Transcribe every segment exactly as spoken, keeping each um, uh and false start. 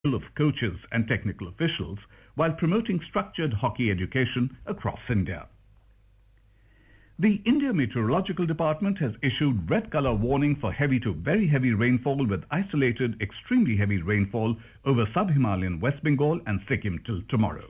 of coaches and technical officials while promoting structured hockey education across India. The India Meteorological Department has issued red color warning for heavy to very heavy rainfall with isolated extremely heavy rainfall over sub-Himalayan West Bengal and Sikkim till tomorrow.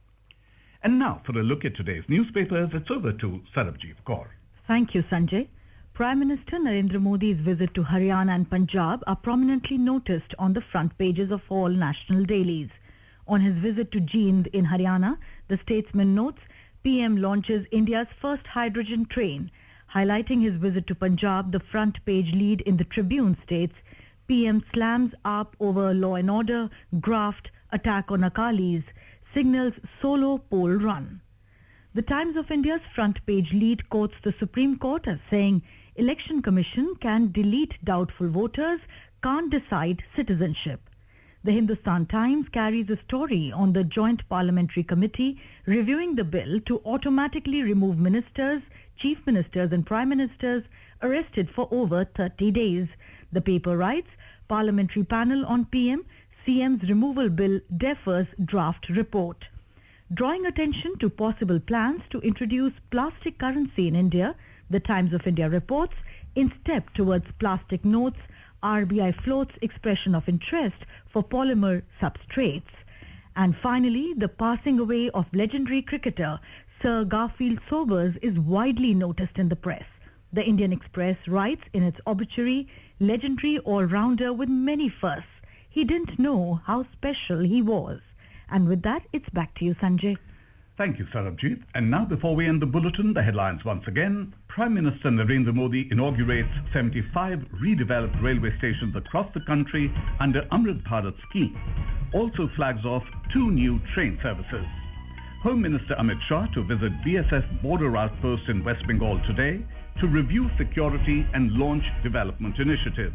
And now for a look at today's newspapers, it's over to Sarabjeet Kaur. Thank you, Sanjay. Prime Minister Narendra Modi's visit to Haryana and Punjab are prominently noticed on the front pages of all national dailies. On his visit to Jind in Haryana, the statesman notes P M launches India's first hydrogen train. Highlighting his visit to Punjab, the front page lead in the Tribune states P M slams up over law and order, graft, attack on Akalis, signals solo poll run. The Times of India's front page lead quotes the Supreme Court as saying Election Commission can delete doubtful voters, can't decide citizenship. The Hindustan Times carries a story on the Joint Parliamentary Committee reviewing the bill to automatically remove ministers, chief ministers and prime ministers arrested for over thirty days. The paper writes, Parliamentary panel on P M, C M's removal bill defers draft report. Drawing attention to possible plans to introduce plastic currency in India, the Times of India reports, in step towards plastic notes, R B I floats expression of interest for polymer substrates. And finally, the passing away of legendary cricketer Sir Garfield Sobers is widely noticed in the press. The Indian Express writes in its obituary, legendary all-rounder with many firsts. He didn't know how special he was. And with that, it's back to you, Sanjay. Thank you, Sarabjeet. And now, before we end the bulletin, the headlines once again. Prime Minister Narendra Modi inaugurates seventy-five redeveloped railway stations across the country under Amrit Bharat scheme. Also flags off two new train services. Home Minister Amit Shah to visit B S F border outpost in West Bengal today to review security and launch development initiatives.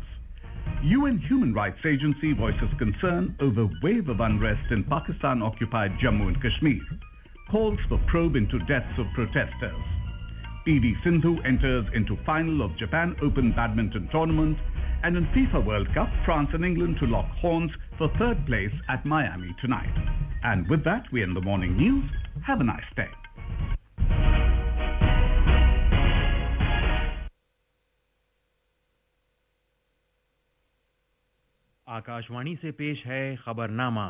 U N Human Rights Agency voices concern over wave of unrest in Pakistan-occupied Jammu and Kashmir. Calls for probe into deaths of protesters. P V Sindhu enters into final of Japan Open Badminton Tournament. And in FIFA World Cup, France and England to lock horns for third place at Miami tonight. And with that, we end the morning news. Have a nice day. Akashvani से पेश है खबरनामा।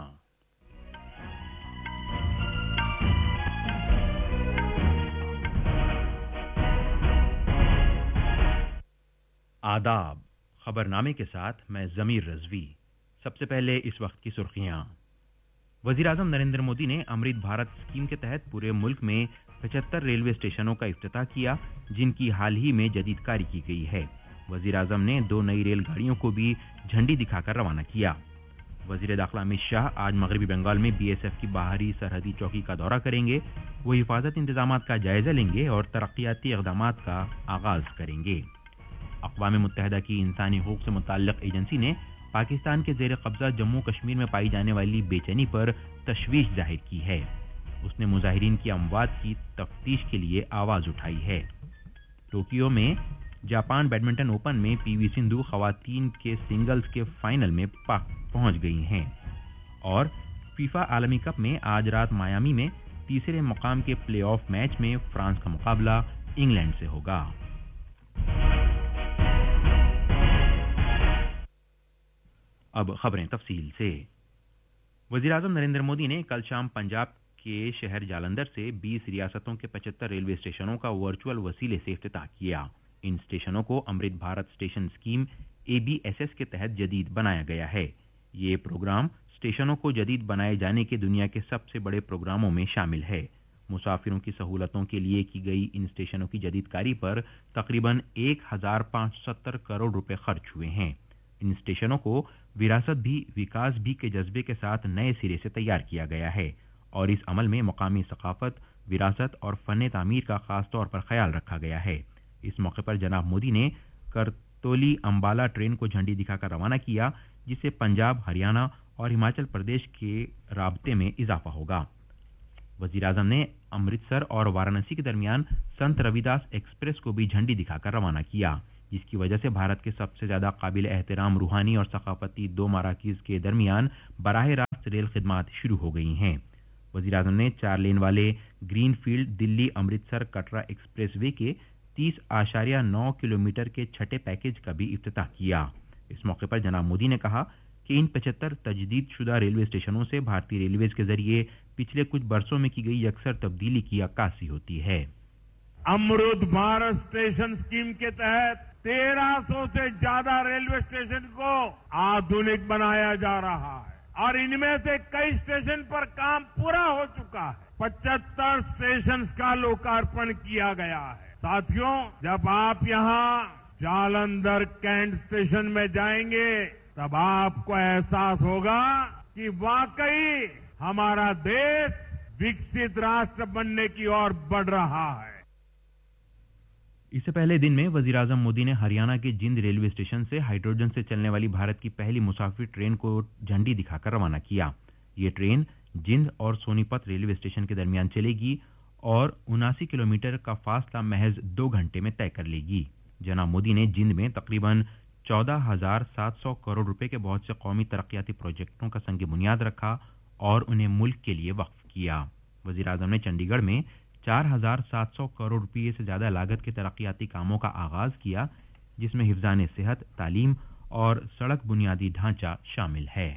आदाब। खबरनामे के साथ मैं जमीर रजवी। सबसे पहले इस वक्त की सुर्खियां। वजीर आजम नरेंद्र मोदी ने अमृत भारत स्कीम के तहत पूरे मुल्क में पचहत्तर रेलवे स्टेशनों का इफ्तिताह किया, जिनकी हाल ही में जदीदकारी की गई है। वजीर आजम ने दो नई रेलगाड़ियों को भी झंडी दिखाकर रवाना किया। वजीर दाखिला अमित शाह आज मगरबी बंगाल में बीएसएफ की बाहरी सरहदी चौकी का दौरा करेंगे। वो हिफाजत इंतजामात का जायजा लेंगे और तरक्याती इक़दामात का आगाज करेंगे। अक़वाम मुत्तहिदा की इंसानी हकूक़ से मुतल्लिक़ एजेंसी ने पाकिस्तान के ज़ेर कब्ज़ा जम्मू कश्मीर में पाई जाने वाली बेचैनी पर तशवीश जाहिर की है। उसने मुजाहिरीन की अमवात की तफ्तीश के लिए आवाज़ उठाई है। टोक्यो में जापान बैडमिंटन ओपन में पीवी सिंधु ख़वातीन के सिंगल्स के फाइनल में पहुंच गई हैं। और फीफा आलमी कप में आज रात मायामी में तीसरे मुकाम के प्लेऑफ मैच में फ्रांस का मुकाबला इंग्लैंड से होगा। अब खबरें तफसील से। वज़ीर आज़म नरेंद्र मोदी ने कल शाम पंजाब के शहर जालंधर से बीस रियासतों के पचहत्तर रेलवे स्टेशनों का वर्चुअल वसीले से इफ्तिताह किया। इन स्टेशनों को Amrit Bharat station scheme A B S S के तहत जदीद बनाया गया है। ये प्रोग्राम स्टेशनों को जदीद बनाए जाने के दुनिया के सबसे बड़े प्रोग्रामों में शामिल है। मुसाफिरों की सहूलतों के लिए की गई इन स्टेशनों की जदीदकारी पर तकरीबन एक हजार पाँच सौ सत्तर करोड़ रुपए खर्च हुए हैं। इन स्टेशनों को विरासत भी विकास भी के जज्बे के साथ नए सिरे से तैयार किया गया है और इस अमल में मकामी सकाफत, विरासत और फन तामीर का खास तौर पर ख्याल रखा गया है। इस मौके पर जनाब मोदी ने करतोली अंबाला ट्रेन को झंडी दिखाकर रवाना किया, जिससे पंजाब, हरियाणा और हिमाचल प्रदेश के राब्ते में इजाफा होगा। वजीर आजम ने अमृतसर और वाराणसी के दरमियान संत रविदास एक्सप्रेस को भी झंडी दिखाकर रवाना किया। جس کی وجہ سے بھارت کے سب سے زیادہ قابل احترام روحانی اور ثقافتی دو مراکز کے درمیان براہ راست ریل خدمات شروع ہو گئی ہیں۔ وزیر اعظم نے چار لین والے گرین فیلڈ دلی امرتسر کٹرا ایکسپریس وے کے تیس اشاریہ نو کلومیٹر کے چھٹے پیکیج کا بھی افتتاح کیا۔ اس موقع پر جناب مودی نے کہا کہ ان پچہتر تجدید شدہ ریلوے اسٹیشنوں سے بھارتی ریلویز کے ذریعے پچھلے کچھ برسوں میں کی گئی یکسر تبدیلی کی عکاسی ہوتی ہے۔ امرت بھارت اسٹیشن اسکیم کے تحت تیرہ سو سے زیادہ ریلوے اسٹیشن کو آدھونک بنایا جا رہا ہے اور ان میں سے کئی اسٹیشن پر کام پورا ہو چکا ہے۔ پچہتر اسٹیشن کا لوکارپن کیا گیا ہے۔ ساتھیوں، جب آپ یہاں جالندھر کینٹ اسٹیشن میں جائیں گے تب آپ کو احساس ہوگا کہ واقعی ہمارا دیش وکست راشٹر بننے کی اور بڑھ رہا ہے۔ اس سے پہلے دن میں وزیر اعظم مودی نے ہریانہ کے جند ریلوے اسٹیشن سے ہائیڈروجن سے چلنے والی بھارت کی پہلی مسافر ٹرین کو جھنڈی دکھا کر روانہ کیا۔ یہ ٹرین جند اور سونی پت ریلوے اسٹیشن کے درمیان چلے گی اور اناسی کلومیٹر کا فاصلہ محض دو گھنٹے میں طے کر لے گی۔ جناب مودی نے جند میں تقریباً چودہ ہزار سات سو کروڑ روپے کے بہت سے قومی ترقیاتی پروجیکٹوں کا سنگ بنیاد رکھا اور انہیں ملک کے لیے وقف کیا۔ وزیر اعظم نے چنڈی گڑھ میں چار ہزار سات سو کروڑ روپے سے زیادہ لاگت کے ترقیاتی کاموں کا آغاز کیا، جس میں حفظان صحت، تعلیم اور سڑک بنیادی ڈھانچہ شامل ہے۔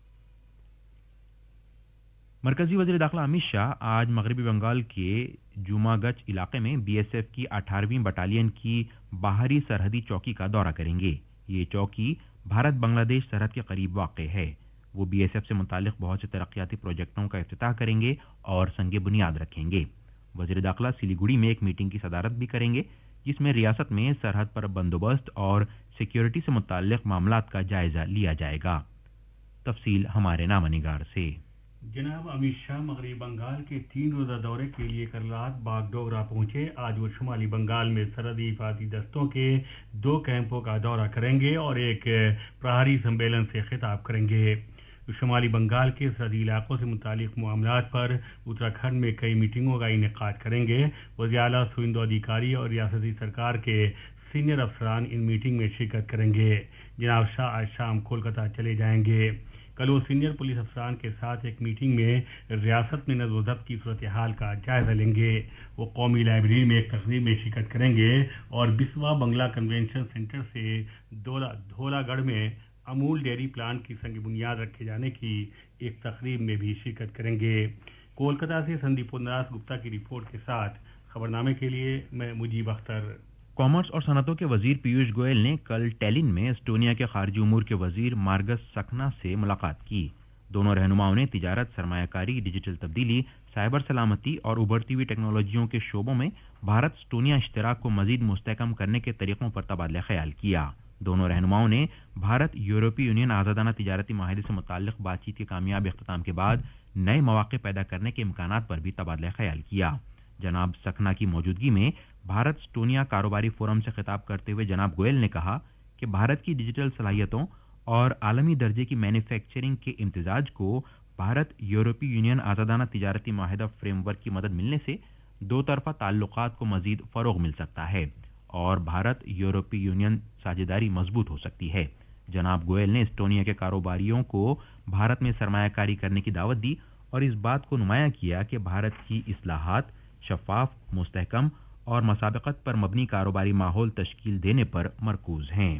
مرکزی وزیر داخلہ امت شاہ آج مغربی بنگال کے جوما گچھ علاقے میں بی ایس ایف کی اٹھارہویں بٹالین کی باہری سرحدی چوکی کا دورہ کریں گے۔ یہ چوکی بھارت بنگلہ دیش سرحد کے قریب واقع ہے۔ وہ بی ایس ایف سے متعلق بہت سے ترقیاتی پروجیکٹوں کا افتتاح کریں گے اور سنگ بنیاد رکھیں گے۔ وزیر داخلہ سلیگوڑی میں ایک میٹنگ کی صدارت بھی کریں گے، جس میں ریاست میں سرحد پر بندوبست اور سیکیورٹی سے متعلق معاملات کا جائزہ لیا جائے گا۔ تفصیل ہمارے نامہ نگار سے۔ جناب امت شاہ مغربی بنگال کے تین روزہ دورے کے لیے کل رات باغ ڈوگرا پہنچے۔ آج وہ شمالی بنگال میں سرحدی حفاظتی دستوں کے دو کیمپوں کا دورہ کریں گے اور ایک پرہاری سمیلن سے خطاب کریں گے۔ شمالی بنگال کے سرحدی علاقوں سے متعلق معاملات پر اتراکھنڈ میں کئی میٹنگوں کا انعقاد کریں گے۔ وزیر اعلیٰ سوئندو ادھیکاری اور ریاستی سرکار کے سینئر افسران ان میٹنگ میں شرکت کریں گے۔ جناب شاہ آج شام کولکتہ چلے جائیں گے۔ کل وہ سینئر پولیس افسران کے ساتھ ایک میٹنگ میں ریاست میں نظم و ضبط کی صورتحال کا جائزہ لیں گے۔ وہ قومی لائبریری میں ایک تقریب میں شرکت کریں گے اور بسوا بنگلہ کنونشن سینٹر سے دھولا گڑھ میں امول ڈیری پلانٹ کی سنگ بنیاد رکھے جانے کی ایک تقریب میں بھی شرکت کریں گے۔ کولکتہ سے سندیپ پورناس گپتا کی رپورٹ کے ساتھ خبرنامے کے لیے میں مجیب اختر۔ کامرس اور صنعتوں کے وزیر پیوش گوئل نے کل ٹیلن میں اسٹونیا کے خارجی امور کے وزیر مارگس سکنا سے ملاقات کی۔ دونوں رہنماؤں نے تجارت، سرمایہ کاری، ڈیجیٹل تبدیلی، سائبر سلامتی اور ابھرتی ہوئی ٹیکنالوجیوں کے شعبوں میں بھارت اسٹونیا اشتراک کو مزید مستحکم کرنے کے طریقوں پر تبادلہ خیال کیا۔ دونوں رہنماؤں نے بھارت یورپی یونین آزادانہ تجارتی معاہدے سے متعلق بات چیت کے کامیاب اختتام کے بعد نئے مواقع پیدا کرنے کے امکانات پر بھی تبادلہ خیال کیا۔ جناب سکنا کی موجودگی میں بھارت اسٹونیا کاروباری فورم سے خطاب کرتے ہوئے جناب گوئل نے کہا کہ بھارت کی ڈیجیٹل صلاحیتوں اور عالمی درجے کی مینوفیکچرنگ کے امتزاج کو بھارت یورپی یونین آزادانہ تجارتی معاہدہ فریم ورک کی مدد ملنے سے دو طرفہ تعلقات کو مزید فروغ مل سکتا ہے اور بھارت یورپی یونین ساجھیداری مضبوط ہو سکتی ہے۔ جناب گوئل نے اسٹونیا کے کاروباریوں کو بھارت میں سرمایہ کاری کرنے کی دعوت دی اور اس بات کو نمایاں کیا کہ بھارت کی اصلاحات شفاف، مستحکم اور مسابقت پر مبنی کاروباری ماحول تشکیل دینے پر مرکوز ہیں۔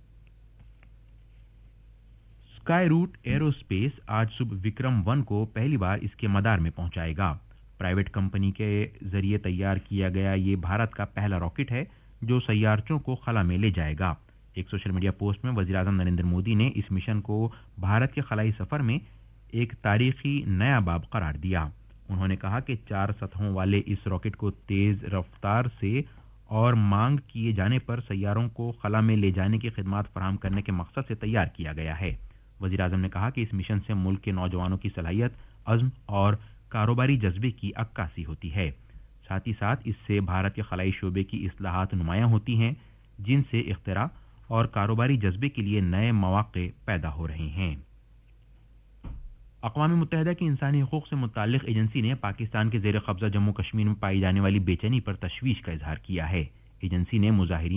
اسکائی روٹ ایرو اسپیس آج صبح وکرم ون کو پہلی بار اس کے مدار میں پہنچائے گا۔ پرائیویٹ کمپنی کے ذریعے تیار کیا گیا یہ بھارت کا پہلا راکٹ ہے جو سیارچوں کو خلا میں لے جائے گا۔ ایک سوشل میڈیا پوسٹ میں وزیر اعظم نریندر مودی نے اس مشن کو بھارت کے خلائی سفر میں ایک تاریخی نیا باب قرار دیا۔ انہوں نے کہا کہ چار سطحوں والے اس راکٹ کو تیز رفتار سے اور مانگ کیے جانے پر سیاروں کو خلا میں لے جانے کی خدمات فراہم کرنے کے مقصد سے تیار کیا گیا ہے۔ وزیر اعظم نے کہا کہ اس مشن سے ملک کے نوجوانوں کی صلاحیت، عزم اور کاروباری جذبے کی عکاسی ہوتی ہے۔ ساتھ ہی ساتھ اس سے بھارت کے خلائی شعبے کی اصلاحات نمایاں ہوتی ہیں، جن سے اختراع اور کاروباری جذبے کے لیے نئے مواقع پیدا ہو رہے ہیں۔ اقوام متحدہ کی انسانی حقوق سے متعلق ایجنسی نے پاکستان کے زیر قبضہ جموں کشمیر میں پائی جانے والی بے چینی پر تشویش کا اظہار کیا ہے۔ ایجنسی نے مظاہرین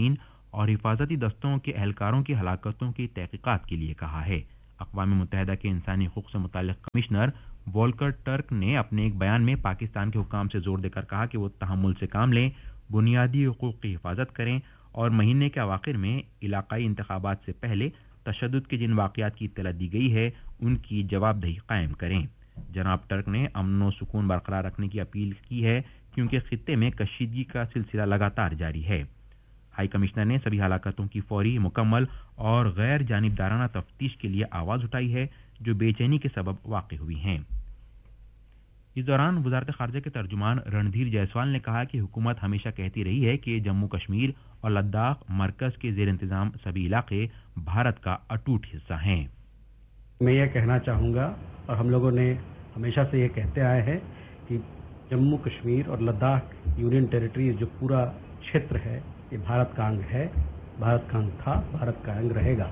اور حفاظتی دستوں کے اہلکاروں کی ہلاکتوں کی تحقیقات کے لیے کہا ہے۔ اقوام متحدہ کے انسانی حقوق سے متعلق کمشنر وولکر ٹرک نے اپنے ایک بیان میں پاکستان کے حکام سے زور دے کر کہا کہ وہ تحمل سے کام لیں، بنیادی حقوق کی حفاظت کریں اور مہینے کے اواخر میں علاقائی انتخابات سے پہلے تشدد کے جن واقعات کی اطلاع دی گئی ہے ان کی جواب دہی قائم کریں۔ جناب ٹرک نے امن و سکون برقرار رکھنے کی اپیل کی ہے کیونکہ خطے میں کشیدگی کا سلسلہ لگاتار جاری ہے۔ ہائی کمشنر نے سبھی ہلاکتوں کی فوری، مکمل اور غیر جانبدارانہ تفتیش کے لیے آواز اٹھائی ہے جو بے چینی کے سبب واقع ہوئی ہیں۔ اس دوران وزارت خارجہ کے ترجمان رندھیر جیسوال نے کہا کہ حکومت ہمیشہ کہتی رہی ہے کہ جموں کشمیر اور لداخ مرکز کے زیر انتظام سبھی علاقے بھارت کا اٹوٹ حصہ ہیں۔ میں یہ کہنا چاہوں گا اور ہم لوگوں نے ہمیشہ سے یہ کہتے آئے ہیں کہ جموں کشمیر اور لداخ یونین ٹیریٹری جو پورا چھیتر ہے یہ بھارت کا انگ ہے، بھارت کا انگ تھا، بھارت کا انگ رہے گا۔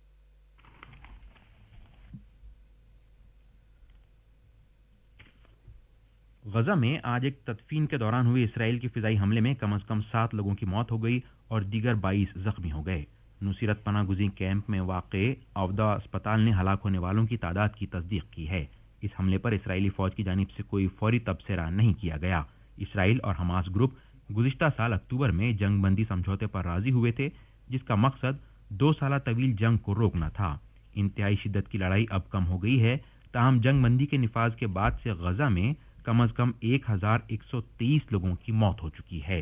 غزہ میں آج ایک تدفین کے دوران ہوئے اسرائیل کے فضائی حملے میں کم از کم سات لوگوں کی موت ہو گئی اور دیگر بائیس زخمی ہو گئے۔ نصیرت پناہ گزین کیمپ میں واقع عودا اسپتال نے ہلاک ہونے والوں کی تعداد کی تصدیق کی ہے۔ اس حملے پر اسرائیلی فوج کی جانب سے کوئی فوری تبصرہ نہیں کیا گیا۔ اسرائیل اور حماس گروپ گزشتہ سال اکتوبر میں جنگ بندی سمجھوتے پر راضی ہوئے تھے جس کا مقصد دو سالہ طویل جنگ کو روکنا تھا۔ انتہائی شدت کی لڑائی اب کم ہو گئی ہے، تاہم جنگ بندی کے نفاذ کے بعد سے غزہ میں کم از کم ایک ہزار ایک سو تیئیس لوگوں کی موت ہو چکی ہے۔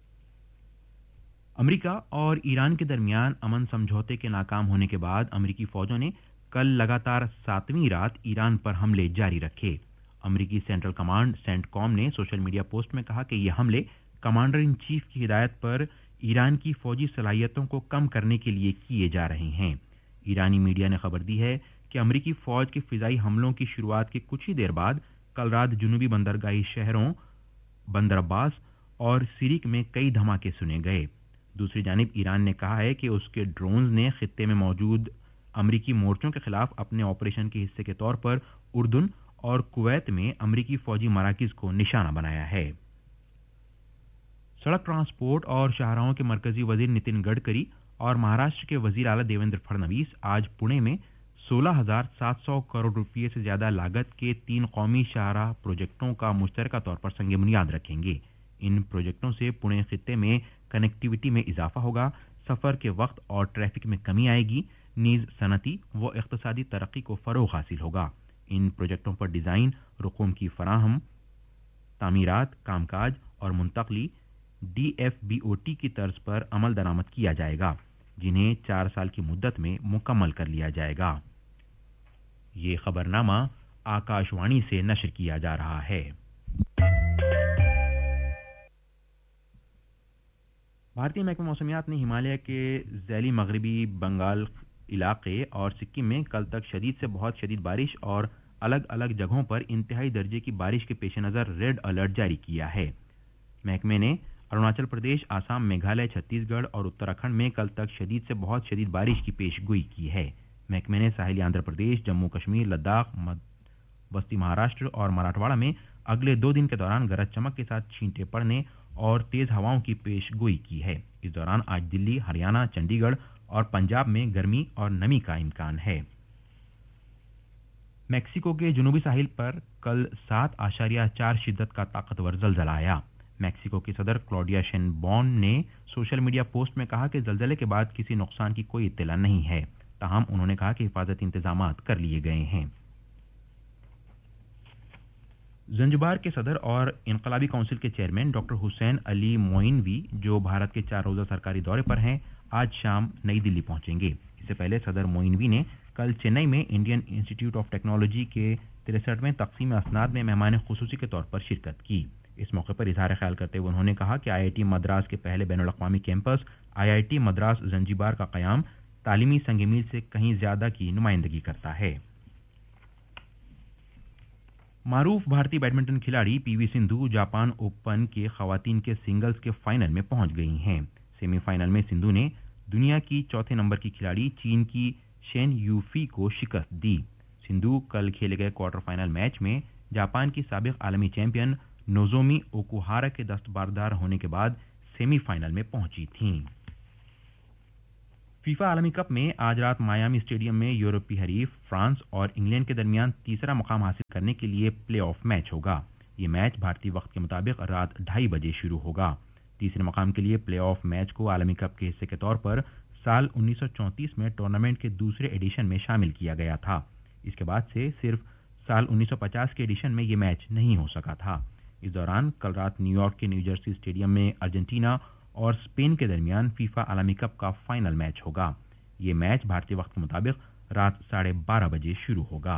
امریکہ اور ایران کے درمیان امن سمجھوتے کے ناکام ہونے کے بعد امریکی فوجوں نے کل لگاتار ساتویں رات ایران پر حملے جاری رکھے۔ امریکی سینٹرل کمانڈ سینٹ کام نے سوشل میڈیا پوسٹ میں کہا کہ یہ حملے کمانڈر ان چیف کی ہدایت پر ایران کی فوجی صلاحیتوں کو کم کرنے کے لیے کیے جا رہے ہیں۔ ایرانی میڈیا نے خبر دی ہے کہ امریکی فوج کے فضائی حملوں کی شروعات کے کچھ ہی دیر بعد کل رات جنوبی بندرگاہی شہروں بندر عباس اور سیریک میں کئی دھماکے سنے گئے۔ دوسری جانب ایران نے کہا ہے کہ اس کے ڈرونز نے خطے میں موجود امریکی مورچوں کے خلاف اپنے آپریشن کے حصے کے طور پر اردن اور کویت میں امریکی فوجی مراکز کو نشانہ بنایا ہے۔ سڑک ٹرانسپورٹ اور شاہراہوں کے مرکزی وزیر نتن گڈکری اور مہاراشٹر کے وزیر اعلیٰ دیویندر پھڑنویس آج پونے میں سولہ ہزار سات سو کروڑ روپے سے زیادہ لاگت کے تین قومی شاہراہ پروجیکٹوں کا مشترکہ طور پر سنگ بنیاد رکھیں گے۔ ان پروجیکٹوں سے پونے خطے میں کنیکٹیوٹی میں اضافہ ہوگا، سفر کے وقت اور ٹریفک میں کمی آئے گی، نیز صنعتی و اقتصادی ترقی کو فروغ حاصل ہوگا۔ ان پروجیکٹوں پر ڈیزائن، رقوم کی فراہم، تعمیرات، کام کاج اور منتقلی D F B O T کی طرز پر عمل درآمد کیا جائے گا، جنہیں چار سال کی مدت میں مکمل کر لیا جائے گا۔ یہ خبرنامہ آکاش وانی سے نشر کیا جا رہا ہے۔ بھارتی محکمہ موسمیات نے ہمالیہ کے ذیلی مغربی بنگال علاقے اور سکم میں کل تک شدید سے بہت شدید بارش اور الگ الگ جگہوں پر انتہائی درجے کی بارش کے پیش نظر ریڈ الرٹ جاری کیا ہے۔ محکمے نے اروناچل پردیش، آسام، میگھالیہ، چھتیس گڑھ اور اتراکھنڈ میں کل تک شدید سے بہت شدید بارش کی پیش گوئی کی ہے۔ محکمے نے ساحلی آندھرا پردیش، جموں کشمیر، لداخ، وسطی مہاراشٹر اور مراٹھواڑہ میں اگلے دو دن کے دوران گرج چمک کے ساتھ چھینٹے پڑنے اور تیز ہواؤں کی پیش گوئی کی ہے۔ اس دوران آج دلی، ہریانہ، چنڈی گڑھ اور پنجاب میں گرمی اور نمی کا امکان ہے۔ میکسیکو کے جنوبی ساحل پر کل سات اشاریہ چار شدت کا طاقتور زلزلہ آیا۔ میکسیکو کی صدر کلاوڈیا شین بون نے سوشل میڈیا پوسٹ میں کہا کہ زلزلے کے بعد کسی نقصان کی کوئی اطلاع نہیں ہے، تاہم انہوں نے کہا کہ حفاظتی انتظامات کر لیے گئے ہیں۔ زنجبار کے صدر اور انقلابی کونسل کے چیئرمین ڈاکٹر حسین علی موئنوی، جو بھارت کے چار روزہ سرکاری دورے پر ہیں، آج شام نئی دلی پہنچیں گے۔ اس سے پہلے صدر موئنوی نے کل چنئی میں انڈین انسٹیٹیوٹ آف ٹیکنالوجی کے تریسٹھویں تقسیم اسناد میں مہمان خصوصی کے طور پر شرکت کی۔ اس موقع پر اظہار خیال کرتے ہوئے انہوں نے کہا کہ آئی آئی ٹی مدراس کے پہلے بین الاقوامی campus I I T Madras Zanzibar کا قیام تعلیمی سنگ میل سے کہیں زیادہ کی نمائندگی کرتا ہے۔ معروف بھارتی بیڈمنٹن کھلاڑی پی وی سندھو جاپان اوپن کے خواتین کے سنگلز کے فائنل میں پہنچ گئی ہیں۔ سیمی فائنل میں سندھو نے دنیا کی چوتھے نمبر کی کھلاڑی چین کی شین یوفی کو شکست دی۔ سندھو کل کھیلے گئے کوارٹر فائنل میچ میں جاپان کی سابق عالمی چیمپئن نوزومی اوکوہارا کے دستبردار ہونے کے بعد سیمی فائنل میں پہنچی تھیں۔ फीफा आलमी कप में आज रात मायामी स्टेडियम में यूरोपीय हरीफ फ्रांस और इंग्लैंड के दरमियान तीसरा मुकाम हासिल करने के लिए प्ले ऑफ मैच होगा। ये मैच भारतीय वक्त के मुताबिक रात ढाई बजे शुरू होगा। तीसरे मुकाम के लिए प्ले ऑफ मैच को आलमी कप के हिस्से के तौर पर साल उन्नीस सौ चौंतीस में टूर्नामेंट के दूसरे एडिशन में शामिल किया गया था। इसके बाद से सिर्फ साल उन्नीस सौ पचास के एडिशन में ये मैच नहीं हो सका था। इस दौरान कल रात न्यूयॉर्क के न्यू जर्सी स्टेडियम में अर्जेंटीना और स्पेन के दरमियान फीफा आलमी कप का फाइनल मैच होगा। ये मैच भारतीय वक्त के मुताबिक रात साढ़े बारह बजे शुरू होगा।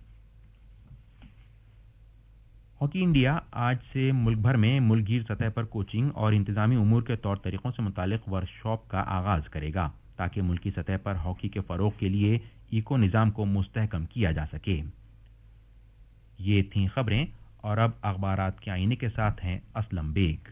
हॉकी इंडिया आज से मुल्क भर में मुल्कगीर सतह पर कोचिंग और इंतजामी उमूर के तौर तरीकों से मुतालिक वर्कशॉप का आगाज करेगा, ताकि मुल्की सतह पर हॉकी के फरोग के लिए इको निज़ाम को मुस्तहकम किया जा सके। ये थीं खबरें, और अब अखबारात के आईने के साथ हैं असलम बेग।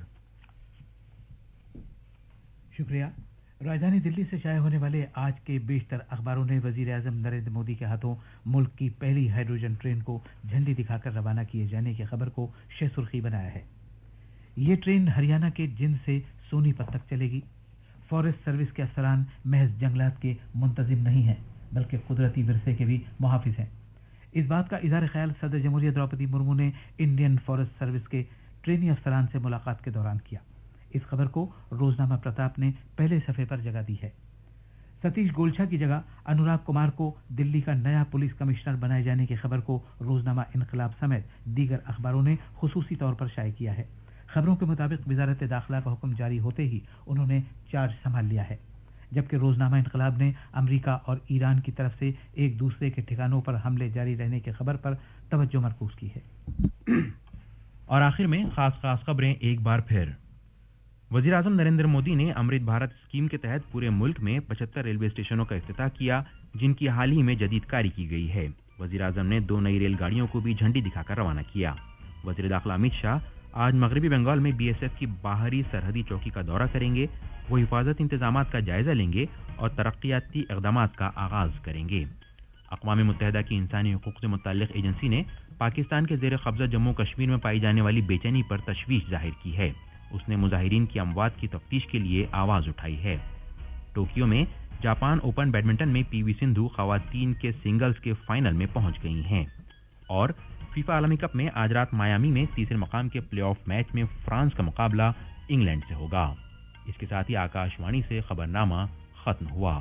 शुक्रिया। राजधानी दिल्ली से शाये होने वाले आज के बेशतर अखबारों ने वजीर आजम नरेंद्र मोदी के हाथों मुल्क की पहली हाइड्रोजन ट्रेन को झंडी दिखाकर रवाना किए जाने की खबर को शह सुर्खी बनाया है। ये ट्रेन हरियाणा के जिंद से सोनीपत तक चलेगी। फॉरेस्ट सर्विस के अफसरान महज जंगलात के मुंतजिम नहीं हैं, बल्कि कुदरती विरसे के भी मुहाफिज हैं। इस बात का इज़हार ख्याल सदर जमहूरियत द्रौपदी मुर्मू ने इंडियन फॉरेस्ट सर्विस के ट्रेनी अफसरान से मुलाकात के दौरान किया। इस खबर को रोजनामा प्रताप ने पहले सफे पर जगह दी है। सतीश गोलछा की जगह अनुराग कुमार को दिल्ली का नया पुलिस कमिश्नर बनाए जाने की खबर को रोजनामा इनकलाब समेत दीगर अखबारों ने खुसूसी तौर पर शाये किया है। खबरों के मुताबिक वजारत दाखिला का हुक्म जारी होते ही उन्होंने चार्ज संभाल लिया है, जबकि रोजनामा इनकलाब ने अमेरिका और ईरान की तरफ से एक दूसरे के ठिकानों पर हमले जारी रहने की खबर पर तवज्जो मरकूज की है। और आखिर में खास खास खबरें एक बार फिर। वजीर आजम नरेंद्र मोदी ने अमृत भारत स्कीम के तहत पूरे मुल्क में पचहत्तर रेलवे स्टेशनों का इफ्तिताह किया, जिनकी हाल ही में जदीदकारी की गई है। वजीर आजम ने दो नई रेलगाड़ियों को भी झंडी दिखाकर रवाना किया। वजीर दाखिला अमित शाह आज मगरबी बंगाल में बीएसएफ की बाहरी सरहदी चौकी का दौरा करेंगे। वो हिफाजत इंतजाम का जायजा लेंगे और तरक्याती इकदाम का आगाज करेंगे। अक़वाम मुत्तहिदा की इंसानी हुकूक से मुतल्लिक़ एजेंसी ने पाकिस्तान के ज़ेर कब्ज़ा जम्मू कश्मीर में पाई जाने वाली बेचैनी पर तशवीश जाहिर की है। उसने मुजाहिरीन की अमवात की तफ्तीश के लिए आवाज उठाई है। टोक्यो में जापान ओपन बैडमिंटन में पीवी सिंधु खवातीन के सिंगल्स के फाइनल में पहुंच गई हैं। और फीफा आलमी कप में आज रात मायामी में तीसरे मकाम के प्लेऑफ मैच में फ्रांस का मुकाबला इंग्लैंड से होगा। इसके साथ ही आकाशवाणी से खबरनामा खत्म हुआ।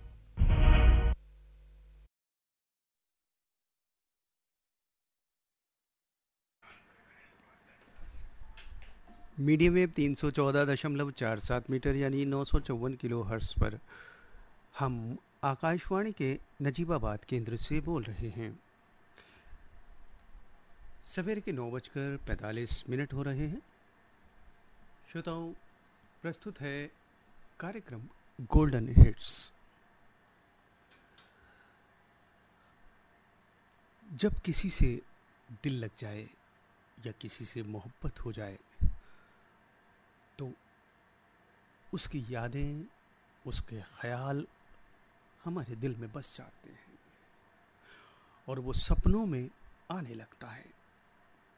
मीडियम वेव तीन सौ चौदह दशमलव चार सात मीटर यानी नौ सौ चौवन किलो हर्ट्ज पर हम आकाशवाणी के नजीबाबाद केंद्र से बोल रहे हैं। सवेर के नौ बजकर पैंतालीस मिनट हो रहे हैं। श्रोताओं, प्रस्तुत है कार्यक्रम गोल्डन हिट्स। जब किसी से दिल लग जाए या किसी से मोहब्बत हो जाए तो उसकी यादें, उसके ख्याल हमारे दिल में बस जाते हैं और वो सपनों में आने लगता है।